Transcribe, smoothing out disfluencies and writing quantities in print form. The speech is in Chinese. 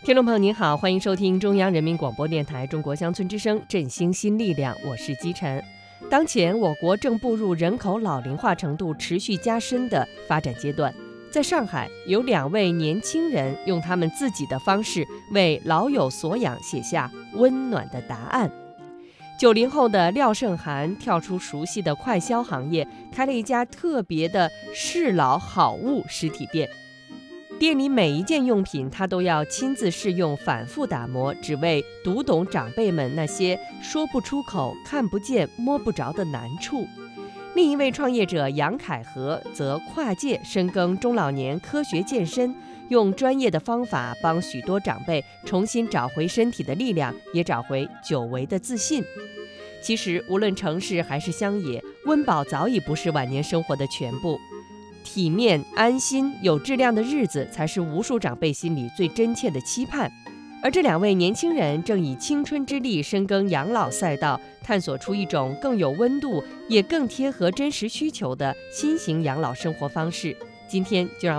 听众朋友您好，欢迎收听中央人民广播电台中国乡村之声振兴新力量，我是姬晨。当前我国正步入人口老龄化程度持续加深的发展阶段，在上海有2位年轻人用他们自己的方式为老有所养写下温暖的答案。90后的廖胜涵跳出熟悉的快消行业，开了一家特别的适老好物实体店。店里每一件用品他都要亲自试用，反复打磨，只为读懂长辈们那些说不出口、看不见、摸不着的难处。另一位创业者杨凯和则跨界深耕中老年科学健身，用专业的方法帮许多长辈重新找回身体的力量，也找回久违的自信。其实无论城市还是乡野，温饱早已不是晚年生活的全部。体面、安心、有质量的日子，才是无数长辈心里最真切的期盼。而这2位年轻人正以青春之力深耕养老赛道，探索出一种更有温度，也更贴合真实需求的新型养老生活方式。今天就让